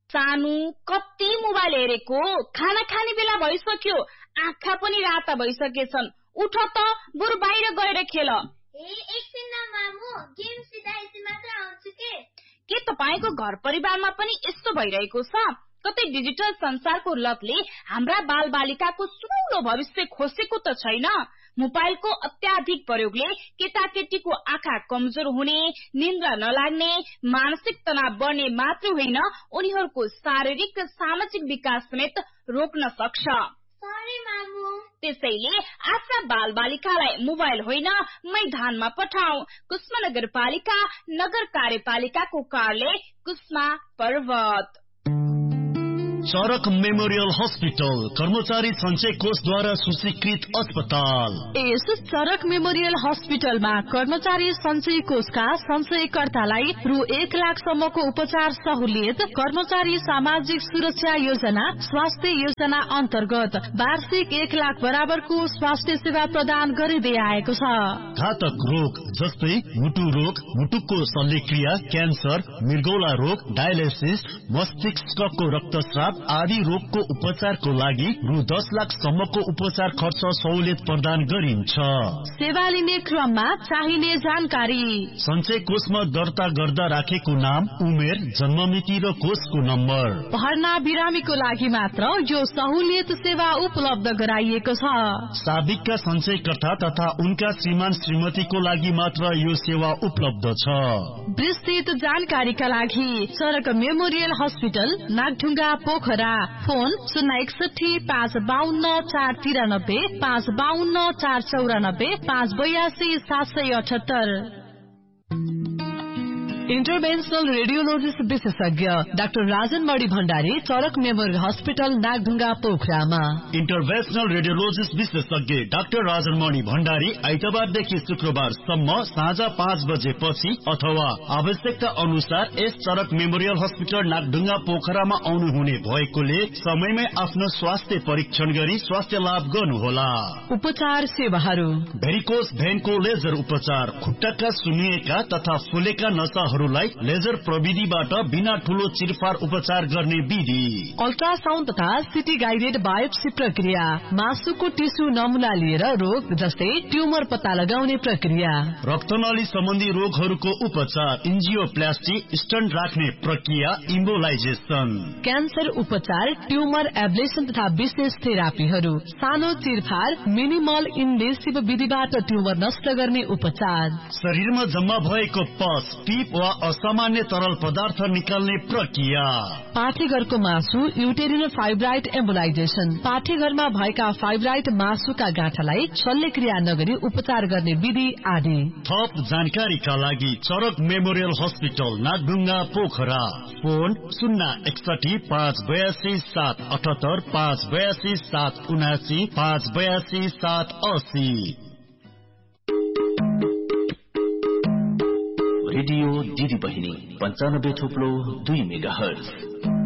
सानु कति मोबाइल हेरेको, खाना खाने बेला भइसक्यो, आँखा पनि राता भइसकेछन्। उठ त, बरु बाहिर गएर खेल। एकछिन न मामु, गेम सिधाएपछि मात्र आउँछु के तपाईको घर परिवारमा पनि यस्तो भइरहेको छ? कतै डिजिटल संसारको लतले हाम्रा बालबालिकाको सुनौलो भविष्य खोसेको त छैन? मोबाइलको अत्याधिक प्रयोगले केटाकेटीको आँखा कमजोर हुने, निन्द्रा नलाग्ने, मानसिक तनाव बढ्ने मात्र होइन, उनीहरूको शारीरिक र सामाजिक विकास समेत रोक्न सक्छ। त्यसैले आफ्ना बालबालिकालाई मोबाइल होइन, मैदानमा पठाऊ। कुस्मा नगरपालिका नगर कार्यपालिकाको कार्यालय कुस्मा पर्वत। चरक मेमोरियल हस्पिटल कर्मचारी सञ्चय कोषद्वारा सूचीकृत अस्पताल। यस चरक मेमोरियल हस्पिटलमा कर्मचारी सञ्चय कोषका सञ्चयकर्तालाई रु 1 लाखसम्मको उपचार सहुलियत, कर्मचारी सामाजिक सुरक्षा योजना, स्वास्थ्य योजना अन्तर्गत वार्षिक 1 लाख बराबरको स्वास्थ्य सेवा प्रदान गरिँदै आएको छ। घातक रोग जस्तै मुटु रोग, मुटुको शल्यक्रिया, क्यान्सर, मृगौला रोग, डायलिसिस, मस्तिष्कको रक्तस्राव आदि रोगको उपचारको लागि रु 10 लाखसम्मको उपचार खर्च सहुलियत प्रदान गरिन्छ। सेवा लिने क्रममा चाहिने जानकारी: सञ्चय कोषमा दर्ता गर्दा राखेको नाम, उमेर, जन्ममिति र कोषको नम्बर। भर्ना बिरामीको लागि मात्र यो सहुलियत सेवा उपलब्ध गराइएको छ। साबिकका सञ्चयकर्ता तथा उनका श्रीमान श्रीमतीको लागि मात्र यो सेवा उपलब्ध छ। विस्तृत जानकारीका लागि चरक memorial hospital Nagdhunga Pokhara, phone 061 552 493 552 494 582 778। इन्टरभेन्सनल radiologist विशेषज्ञ डाक्टर राजन मणि भण्डारी चरक मेमोरियल हस्पिटल नागढुङ्गा पोखरामा। इन्टरभेन्सनल रेडियोलोजिस्ट विशेषज्ञ डाक्टर राजन मणि भण्डारी आइतबारदेखि शुक्रबारसम्म साँझ 5 बजेपछि अथवा आवश्यकता अनुसार यस चरक मेमोरियल हस्पिटल नागढुङ्गा पोखरामा आउनुहुने भएकोले समयमै आफ्नो स्वास्थ्य परीक्षण गरी स्वास्थ्य लाभ गर्नुहोला। उपचार सेवाहरू: भेरिकोस भेनको लेजर उपचार, खुट्टाका सुन्निएका तथा फुलेका नसाहरू लेजर प्रविधिबाट बिना ठूलो चिरफार उपचार गर्ने विधि। अल्ट्रासाउन्ड तथा सिटी गाइडेड बायोप्सी प्रक्रिया, मासुको टिस्यु नमुना लिएर रोग जस्तै ट्युमर पत्ता लगाउने प्रक्रिया। रक्तनली सम्बन्धी रोगहरूको उपचार, एन्जियोप्लास्टी, स्टन्ट राख्ने प्रक्रिया, इम्बोलाइजेसन। क्यान्सर उपचार, ट्युमर एब्लेसन तथा विशेष थेरापीहरू। सानो चिरफार, मिनिमल इन्भेसिभ विधिबाट ट्युमर नष्ट गर्ने उपचार। शरीरमा जम्मा भएको पस, टिप वा असामान्य तरल पदार्थ निकाल्ने प्रक्रिया। पाठेघरको मासु, युटेरिनल फाइब्राइड एम्बोलाइजेसन। पाठेघरमा भएका फाइब्राइड मासुका गाँठालाई शल्यक्रिया नगरी उपचार गर्ने विधि आदि। थप जानकारीका लागि चरक memorial hospital Nagdhunga Pokhara, phone 061 582 778 582 779 582 780। Radio दिदी बहिनी 95.2 मेगाहर्ज।